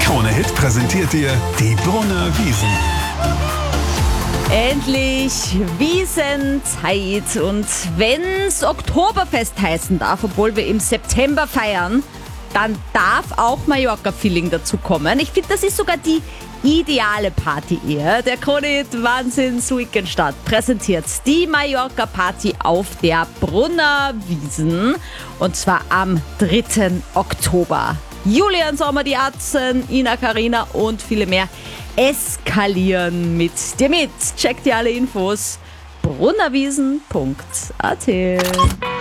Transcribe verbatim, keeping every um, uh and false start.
Krone Hit präsentiert dir die Brunner Wiesn. Endlich Wiesenzeit, und wenn's Oktoberfest heißen darf, obwohl wir im September feiern, dann darf auch Mallorca-Feeling dazu kommen. Ich finde, das ist sogar die ideale Party eher. Der Krone Hit Wahnsinns Weekendstart präsentiert die Mallorca-Party auf der Brunner Wiesn, und zwar am dritten Oktober. Julian Sommer, die Atzen, Ina Karina und viele mehr eskalieren mit dir mit. Checkt ihr alle Infos brunnerwiesn punkt a t.